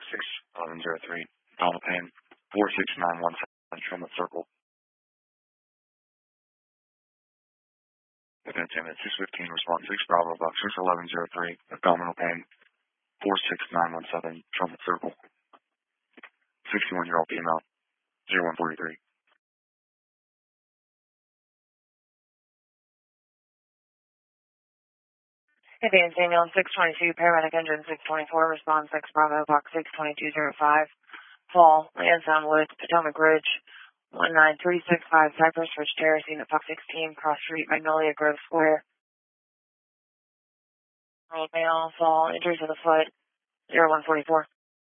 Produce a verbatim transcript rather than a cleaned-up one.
six eleven zero three, Donald Payne, four six nine one seven, Tremont Circle. Within ten minutes, six fifteen, response six, Bravo, box six eleven zero three, abdominal pain, four six nine one seven, Tremont Circle. sixty-one-year-old female, zero one forty-three. Advanced ambulance six twenty-two, paramedic engine six twenty-four, response six Bravo, box six twenty-two zero five, fall, Lansdowne Woods, Potomac Ridge, one nine three six five, Cypress Ridge Terrace, unit Fox sixteen, Cross Street, Magnolia Grove Square. Rolled male, fall, injury to the foot, zero one forty-four.